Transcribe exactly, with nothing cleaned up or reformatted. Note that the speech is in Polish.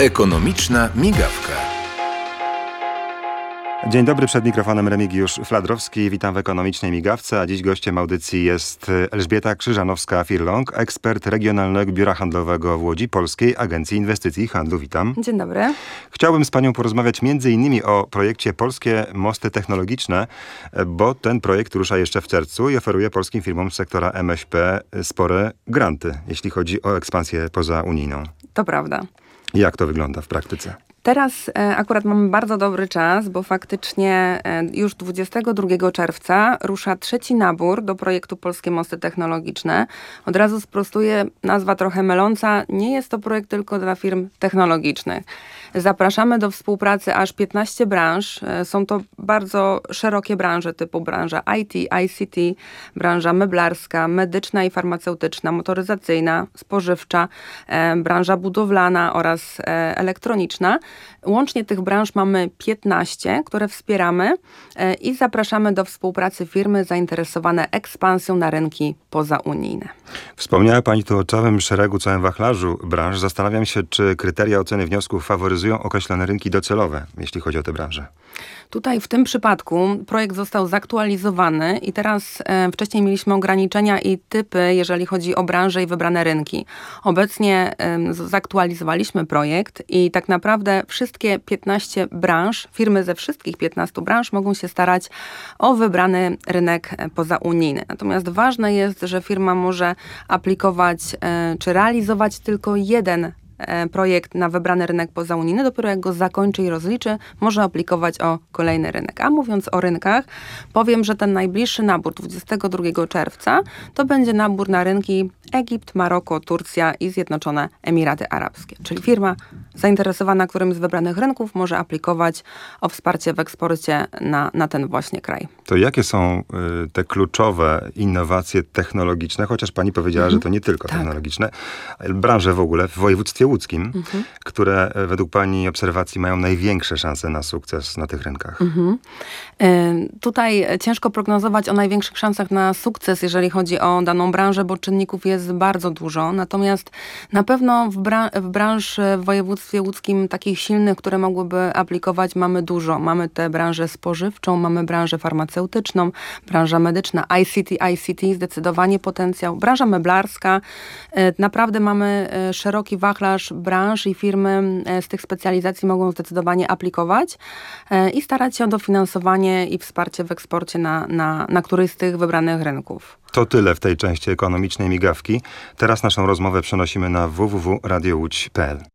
Ekonomiczna migawka. Dzień dobry, przed mikrofonem Remigiusz Fladrowski. Witam w Ekonomicznej Migawce, a dziś gościem audycji jest Elżbieta Krzyżanowska-Firlong, ekspert Regionalnego Biura Handlowego w Łodzi, Polskiej Agencji Inwestycji i Handlu. Witam. Dzień dobry. Chciałbym z panią porozmawiać między innymi o projekcie Polskie Mosty Technologiczne, bo ten projekt rusza jeszcze w czerwcu i oferuje polskim firmom z sektora M S P spore granty, jeśli chodzi o ekspansję pozaunijną. To prawda. Jak to wygląda w praktyce? Teraz e, akurat mamy bardzo dobry czas, bo faktycznie e, już dwudziestego drugiego czerwca rusza trzeci nabór do projektu Polskie Mosty Technologiczne. Od razu sprostuję, nazwa trochę myląca. Nie jest to projekt tylko dla firm technologicznych. Zapraszamy do współpracy aż piętnaście branż. E, są to bardzo szerokie branże typu branża I T, I C T, branża meblarska, medyczna i farmaceutyczna, motoryzacyjna, spożywcza, e, branża budowlana oraz e, elektroniczna. Łącznie tych branż mamy piętnaście, które wspieramy e, i zapraszamy do współpracy firmy zainteresowane ekspansją na rynki pozaunijne. Wspomniała pani tu o całym szeregu, całym wachlarzu branż. Zastanawiam się, czy kryteria oceny wniosków faworyzują określone rynki docelowe, jeśli chodzi o te branże. Tutaj w tym przypadku projekt został zaktualizowany i teraz e, wcześniej mieliśmy ograniczenia i typy, jeżeli chodzi o branże i wybrane rynki. Obecnie e, zaktualizowaliśmy projekt i tak naprawdę wszystkie piętnaście branż, firmy ze wszystkich piętnastu branż mogą się starać o wybrany rynek pozaunijny. Natomiast ważne jest, że firma może aplikować e, czy realizować tylko jeden projekt na wybrany rynek pozaunijny. Dopiero jak go zakończy i rozliczy, może aplikować o kolejny rynek. A mówiąc o rynkach, powiem, że ten najbliższy nabór dwudziestego drugiego czerwca to będzie nabór na rynki Egipt, Maroko, Turcja i Zjednoczone Emiraty Arabskie. Czyli firma zainteresowana którymś z wybranych rynków może aplikować o wsparcie w eksporcie na, na ten właśnie kraj. To jakie są y, te kluczowe innowacje technologiczne, chociaż pani powiedziała, mhm. że to nie tylko tak. technologiczne, branże w ogóle w województwie łódzkim, mhm. które według pani obserwacji mają największe szanse na sukces na tych rynkach? Mhm. Y, tutaj ciężko prognozować o największych szansach na sukces, jeżeli chodzi o daną branżę, bo czynników jest bardzo dużo. Natomiast na pewno w, bra- w branży w województwie łódzkim takich silnych, które mogłyby aplikować, mamy dużo. Mamy tę branżę spożywczą, mamy branżę farmaceutyczną, branża medyczna, I C T, I C T, zdecydowanie potencjał. Branża meblarska. Y, naprawdę mamy y, szeroki wachlarz branż i firmy z tych specjalizacji mogą zdecydowanie aplikować i starać się o dofinansowanie i wsparcie w eksporcie na, na, na któryś z tych wybranych rynków. To tyle w tej części ekonomicznej migawki. Teraz naszą rozmowę przenosimy na w w w kropka radio łódź kropka p l.